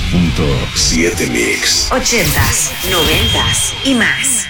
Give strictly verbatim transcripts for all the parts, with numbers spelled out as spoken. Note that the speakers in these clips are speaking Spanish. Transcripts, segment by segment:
punto siete Mix. Ochentas, noventas y más.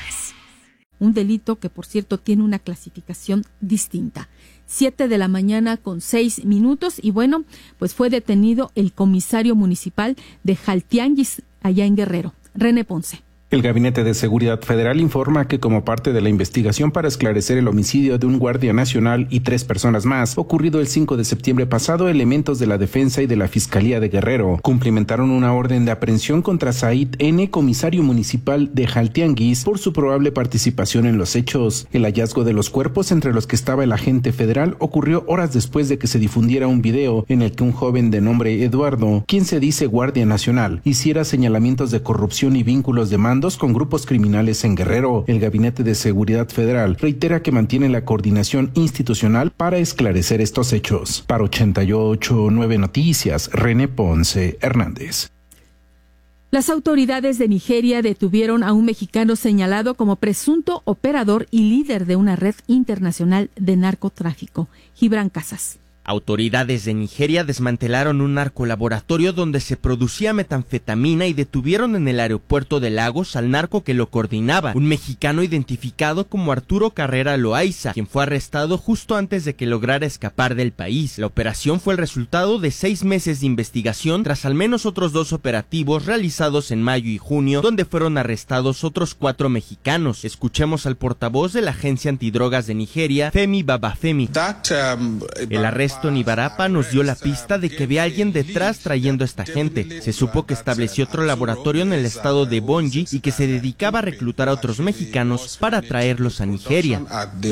Un delito que, por cierto, tiene una clasificación distinta. Siete de la mañana con seis minutos y bueno, pues fue detenido el comisario municipal de Jaltianguis, allá en Guerrero, René Ponce. El Gabinete de Seguridad Federal informa que como parte de la investigación para esclarecer el homicidio de un guardia nacional y tres personas más, ocurrido el cinco de septiembre pasado, elementos de la Defensa y de la Fiscalía de Guerrero cumplimentaron una orden de aprehensión contra Said N., comisario municipal de Jaltianguis, por su probable participación en los hechos. El hallazgo de los cuerpos, entre los que estaba el agente federal, ocurrió horas después de que se difundiera un video en el que un joven de nombre Eduardo, quien se dice guardia nacional, hiciera señalamientos de corrupción y vínculos de mando con grupos criminales en Guerrero. El Gabinete de Seguridad Federal reitera que mantiene la coordinación institucional para esclarecer estos hechos. Para ochenta y ocho punto nueve Noticias, René Ponce Hernández. Las autoridades de Nigeria detuvieron a un mexicano señalado como presunto operador y líder de una red internacional de narcotráfico. Gibran Casas. Autoridades de Nigeria desmantelaron un narcolaboratorio donde se producía metanfetamina y detuvieron en el aeropuerto de Lagos al narco que lo coordinaba, un mexicano identificado como Arturo Carrera Loaiza, quien fue arrestado justo antes de que lograra escapar del país. La operación fue el resultado de seis meses de investigación tras al menos otros dos operativos realizados en mayo y junio, donde fueron arrestados otros cuatro mexicanos. Escuchemos al portavoz de la Agencia Antidrogas de Nigeria, Femi Babafemi. El arresto en Ibarapa nos dio la pista de que había alguien detrás trayendo a esta gente. Se supo que estableció otro laboratorio en el estado de Bonji y que se dedicaba a reclutar a otros mexicanos para traerlos a Nigeria.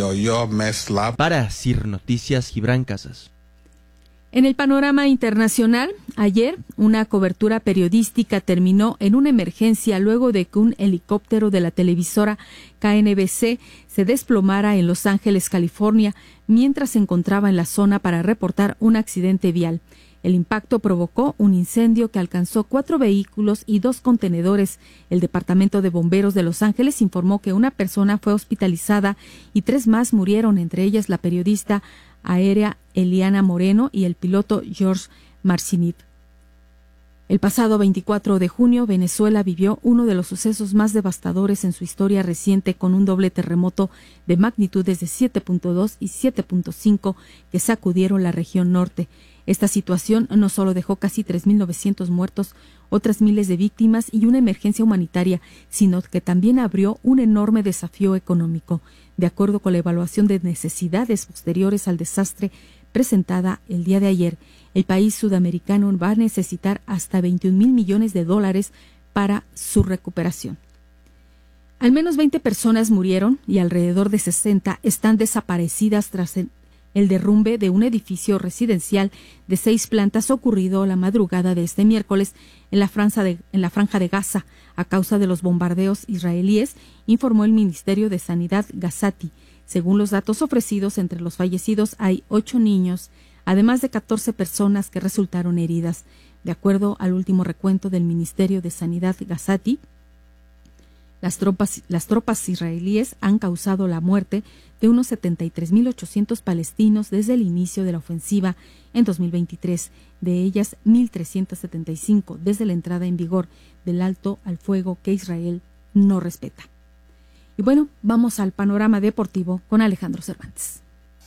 Para C I R Noticias, Gibran Casas. En el panorama internacional, ayer una cobertura periodística terminó en una emergencia luego de que un helicóptero de la televisora K N B C se desplomara en Los Ángeles, California, mientras se encontraba en la zona para reportar un accidente vial. El impacto provocó un incendio que alcanzó cuatro vehículos y dos contenedores. El Departamento de Bomberos de Los Ángeles informó que una persona fue hospitalizada y tres más murieron, entre ellas la periodista aérea Eliana Moreno y el piloto George Marcinip. El pasado veinticuatro de junio, Venezuela vivió uno de los sucesos más devastadores en su historia reciente, con un doble terremoto de magnitudes de siete punto dos y siete punto cinco que sacudieron la región norte. Esta situación no solo dejó casi tres mil novecientos muertos, otras miles de víctimas y una emergencia humanitaria, sino que también abrió un enorme desafío económico. De acuerdo con la evaluación de necesidades posteriores al desastre presentada el día de ayer, el país sudamericano va a necesitar hasta veintiún mil millones de dólares para su recuperación. Al menos veinte personas murieron y alrededor de sesenta están desaparecidas tras el el derrumbe de un edificio residencial de seis plantas ocurrido la madrugada de este miércoles en la franja de, en la franja de Gaza a causa de los bombardeos israelíes, informó el Ministerio de Sanidad Gazati. Según los datos ofrecidos, entre los fallecidos hay ocho niños, además de catorce personas que resultaron heridas. De acuerdo al último recuento del Ministerio de Sanidad Gazati, Las tropas, las tropas israelíes han causado la muerte de unos setenta y tres mil ochocientos palestinos desde el inicio de la ofensiva en dos mil veintitrés, de ellas mil trescientos setenta y cinco desde la entrada en vigor del alto al fuego que Israel no respeta. Y bueno, vamos al panorama deportivo con Alejandro Cervantes.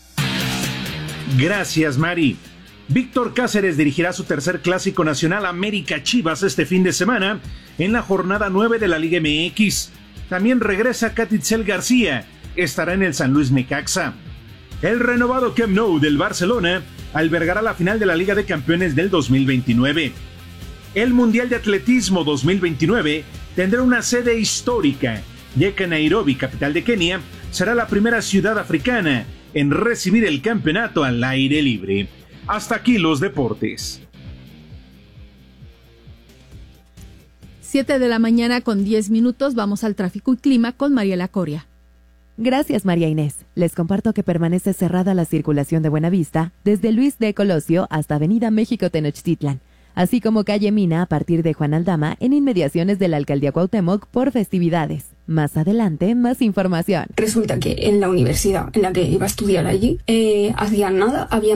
Gracias, Mari. Víctor Cáceres dirigirá su tercer clásico nacional América Chivas este fin de semana en la jornada nueve de la Liga M X. También regresa Catitzel García, estará en el San Luis Necaxa. El renovado Camp Nou del Barcelona albergará la final de la Liga de Campeones del dos mil veintinueve. El Mundial de Atletismo dos mil veintinueve tendrá una sede histórica, ya que Nairobi, capital de Kenia, será la primera ciudad africana en recibir el campeonato al aire libre. Hasta aquí los deportes. Siete de la mañana con diez minutos, vamos al tráfico y clima con Mariela Coria. Gracias, María Inés. Les comparto que permanece cerrada la circulación de Buenavista desde Luis de Colosio hasta Avenida México Tenochtitlan, así como calle Mina a partir de Juan Aldama en inmediaciones de la Alcaldía Cuauhtémoc por festividades. Más adelante, más información. Resulta que en la universidad en la que iba a estudiar allí, eh, hacían nada, había